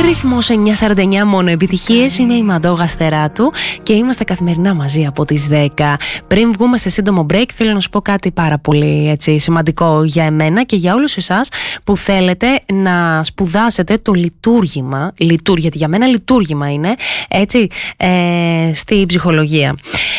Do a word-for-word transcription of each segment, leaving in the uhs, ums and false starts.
Ρυθμός εννιά σαράντα εννιά, μόνο επιτυχίες. Είμαι η Μαντώ Γαστεράτου και είμαστε καθημερινά μαζί από τις δέκα. Πριν βγούμε σε σύντομο break, θέλω να σου πω κάτι πάρα πολύ έτσι, σημαντικό για εμένα και για όλους εσάς που θέλετε να σπουδάσετε το λειτουργήμα. Λειτουργ, γιατί για μένα λειτουργήμα είναι έτσι, ε, στη ψυχολογία.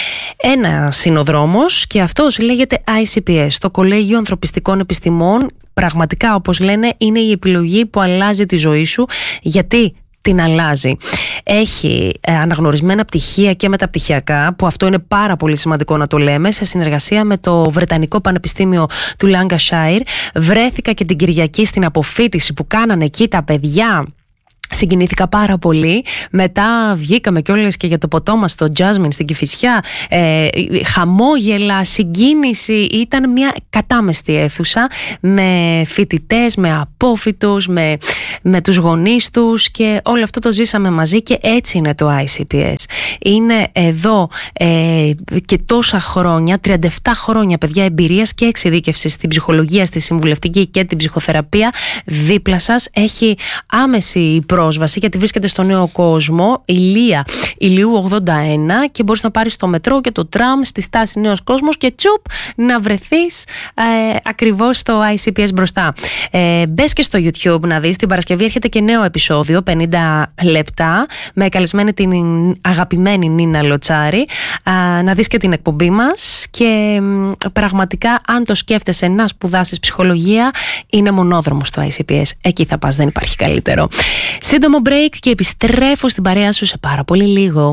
Ένας είναι ο δρόμος και αυτός λέγεται άι σι πι ες, το Κολέγιο Ανθρωπιστικών Επιστημών. Πραγματικά, όπως λένε, είναι η επιλογή που αλλάζει τη ζωή σου. Γιατί την αλλάζει? Έχει ε, αναγνωρισμένα πτυχία και μεταπτυχιακά, που αυτό είναι πάρα πολύ σημαντικό να το λέμε, σε συνεργασία με το Βρετανικό Πανεπιστήμιο του Lancashire. Βρέθηκα και την Κυριακή στην αποφοίτηση που κάνανε εκεί τα παιδιά. Συγκινήθηκα πάρα πολύ. Μετά βγήκαμε κιόλας και για το ποτό μας στο Jasmine στην Κηφισιά. Ε, χαμόγελα, συγκίνηση. Ήταν μια κατάμεστη αίθουσα με φοιτητές, με απόφοιτους, με, με τους γονείς τους και όλο αυτό το ζήσαμε μαζί και έτσι είναι το άι σι πι ες. Είναι εδώ ε, και τόσα χρόνια, τριάντα επτά χρόνια παιδιά εμπειρίας και εξειδίκευσης στην ψυχολογία, στη συμβουλευτική και την ψυχοθεραπεία δίπλα σας. Έχει άμεση πρόσβαση γιατί βρίσκεται στο Νέο Κόσμο, Ηλία Ηλίου ογδόντα ένα, και μπορείς να πάρεις το μετρό και το τραμ στη στάση Νέος Κόσμος και τσουπ να βρεθείς ε, ακριβώς στο άι σι πι ες μπροστά. Ε, μπες και στο YouTube να δεις, την Παρασκευή έρχεται και νέο επεισόδιο, πενήντα λεπτά, με καλεσμένη την αγαπημένη Νίνα Λοτσάρη, ε, να δεις και την εκπομπή μας και ε, πραγματικά αν το σκέφτεσαι να σπουδάσεις ψυχολογία, είναι μονόδρομο στο άι σι πι ες. Εκεί θα πας, δεν υπάρχει καλύτερο. Σύντομο break και επιστρέφω στην παρέα σου σε πάρα πολύ λίγο.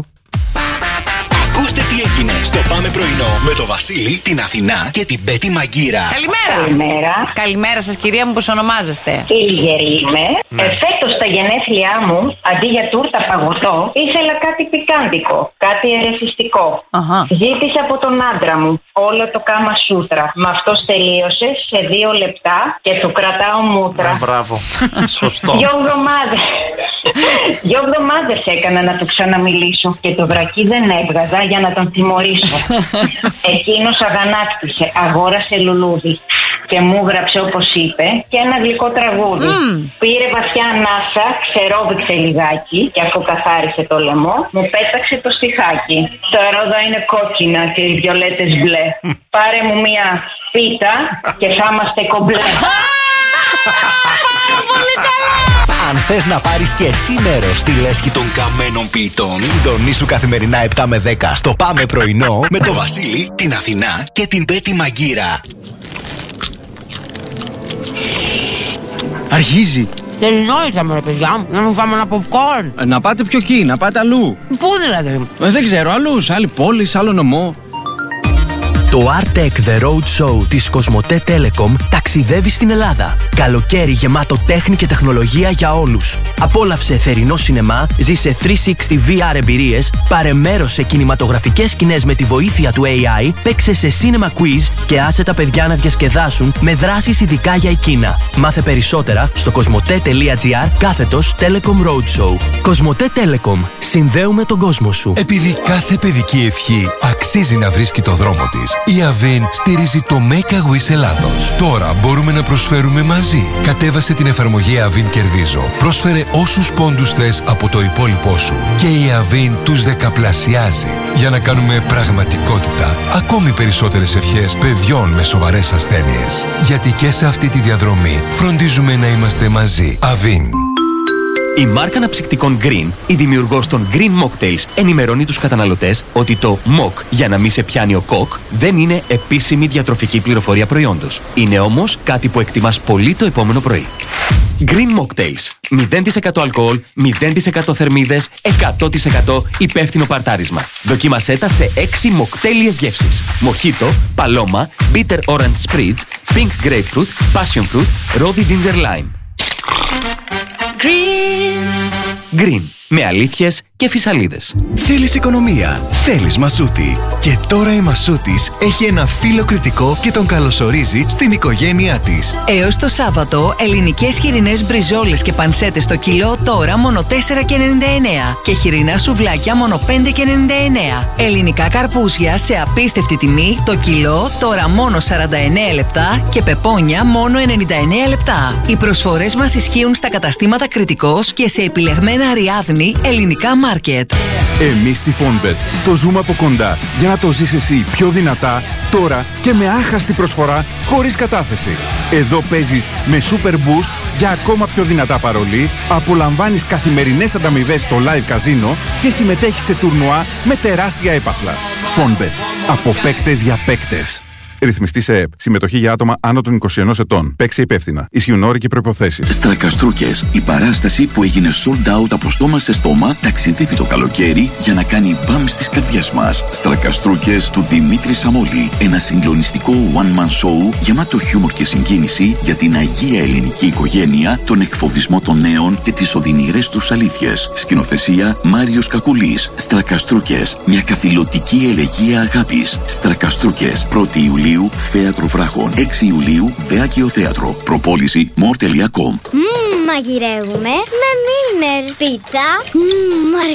Ακούστε τι έγινε στο Πάμε Πρωινό με το Βασίλη, την Αθηνά και την Πέτη Μαγκύρα. Καλημέρα. Καλημέρα. Καλημέρα σας, κυρία μου, πώς ονομάζεστε? Η Λιγερή είμαι. Ναι. Ε, φέτος στα γενέθλιά μου, αντί για τούρτα παγωτό, ήθελα κάτι πικάντικο, κάτι ερεθιστικό. Αχα. Ζήτησα από τον άντρα μου όλο το κάμα σούτρα. Με αυτός τελείωσε σε δύο λεπτά και του κρατάω μούτρα. Α, μπράβο. Σωστό. Δυο εβδομάδες. Δυο εβδομάδες έκανα να του ξαναμιλήσω και το βρακί δεν έβγαζα για να τον τιμωρήσω. Εκείνος αγανάκτησε, αγόρασε λουλούδι και μου γράψε όπως είπε και ένα γλυκό τραγούδι. Mm. Πήρε βαθιά ανάσα, ξερόβηξε λιγάκι και αφού καθάρισε το λαιμό μου πέταξε το στιχάκι. Τα ρόδα είναι κόκκινα και οι βιολέτες μπλε. Πάρε μου μια πίτα και θα είμαστε κομπλέ. Αν θες να πάρεις και εσύ μέρος στη λέσχη των καμένων ποιητών, συντονίσου καθημερινά επτά με δέκα στο Πάμε Πρωινό με το Βασίλη, την Αθηνά και την Πέτη Μαγκύρα. Αρχίζει. Θερινό ήρθαμε ρε παιδιά, να μου φάμε ένα popcorn. Ε, να πάτε πιο εκεί, να πάτε αλλού. Πού δηλαδή? Ε, δεν ξέρω, αλλού, σε άλλη πόλη, σε άλλο νομό. Το Artec The Road Show της Κοσμοτέ Telecom ταξιδεύει στην Ελλάδα. Καλοκαίρι γεμάτο τέχνη και τεχνολογία για όλους. Απόλαυσε θερινό σινεμά, ζήσε τριακόσια εξήντα βι αρ εμπειρίες, πάρε μέρος σε κινηματογραφικές σκηνές με τη βοήθεια του έι άι, παίξε σε cinema quiz και άσε τα παιδιά να διασκεδάσουν με δράσεις ειδικά για εκείνα. Μάθε περισσότερα στο κοσμοτέ.gr κάθετος Telecom Roadshow. Κοσμοτέ Telecom. Συνδέουμε τον κόσμο σου. Επειδή κάθε παιδική ευχή αξίζει να βρίσκει το δρόμο της, η Avin στηρίζει το Make a Wish Ελλάδος. Τώρα μπορούμε να προσφέρουμε μαζί. Κατέβασε την εφαρμογή Avin Κερδίζω. Πρόσφερε όσους πόντους θες από το υπόλοιπό σου. Και η Avin τους δεκαπλασιάζει. Για να κάνουμε πραγματικότητα ακόμη περισσότερες ευχές παιδιών με σοβαρές ασθένειες. Γιατί και σε αυτή τη διαδρομή φροντίζουμε να είμαστε μαζί. Avin. Η μάρκα αναψυκτικών Green, η δημιουργός των Green Mocktails, ενημερώνει τους καταναλωτές ότι το Mock για να μην σε πιάνει ο κοκ δεν είναι επίσημη διατροφική πληροφορία προϊόντος. Είναι όμως κάτι που εκτιμάς πολύ το επόμενο πρωί. Green Mocktails. μηδέν τοις εκατό αλκοόλ, μηδέν τοις εκατό θερμίδες, εκατό τοις εκατό υπεύθυνο παρτάρισμα. Δοκίμασέ τα σε έξι μοκτέλιες γεύσεις. Μοχίτο, παλώμα, bitter orange spritz, pink grapefruit, passion fruit, rosy ginger lime. Green. Green. Με αλήθειες και φυσαλίδες. Θέλεις οικονομία, θέλεις Μασούτη. Και τώρα η Μασούτης έχει ένα φίλο κριτικό και τον καλωσορίζει στην οικογένειά της. Έως το Σάββατο, ελληνικές χοιρινές μπριζόλες και πανσέτες στο κιλό τώρα μόνο τέσσερα και ενενήντα εννέα και χοιρινά σουβλάκια μόνο πέντε και ενενήντα εννέα. Ελληνικά καρπούζια σε απίστευτη τιμή, το κιλό τώρα μόνο σαράντα εννέα λεπτά και πεπόνια μόνο ενενήντα εννέα λεπτά. Οι προσφορές μας ισχύουν στα καταστήματα Κριτικός και σε επιλεγμένα Αριάδνη ελληνικά μάρκετ. Εμείς στη Fonbet το ζούμε από κοντά για να το ζεις εσύ πιο δυνατά, τώρα και με άχαστη προσφορά χωρίς κατάθεση. Εδώ παίζεις με Super Boost για ακόμα πιο δυνατά παρολί, απολαμβάνεις καθημερινές ανταμοιβές στο live καζίνο και συμμετέχεις σε τουρνουά με τεράστια έπαθλα. Fonbet. Από παίκτες για παίκτες. Ρυθμιστή σε ΕΕΠ. Συμμετοχή για άτομα άνω των είκοσι ενός ετών. Παίξε υπεύθυνα. Ισχύουν όροι και προϋποθέσεις. Στρακαστρούκες. Η παράσταση που έγινε sold out από στόμα σε στόμα ταξιδεύει το καλοκαίρι για να κάνει μπαμ στις καρδιές μας. Στρακαστρούκες του Δημήτρη Σαμόλη. Ένα συγκλονιστικό one man show γεμάτο χιούμορ και συγκίνηση για την αγία ελληνική οικογένεια, τον εκφοβισμό των νέων και τις οδυνηρές τους αλήθειες. Σκηνοθεσία Μάριος Κακουλής. Στρακαστρούκες. Μια καθηλωτική ελεγεία αγάπης. Στρακαστρούκες. πρώτη Ιουλίου Θέατρο Βράχων. έξι Ιουλίου Βέακιο Θέατρο. Προπόληση more τελεία com. Μμμ, μαγειρεύουμε με Μίλνερ. Πίτσα. Μμμ,